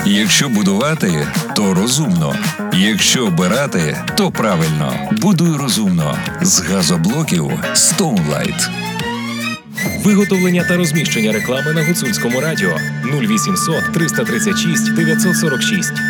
Якщо будувати, то розумно. Якщо обирати, то правильно. Будуй розумно. З газоблоків Stoneline. Виготовлення та розміщення реклами на Гуцульському радіо 0800 336 946.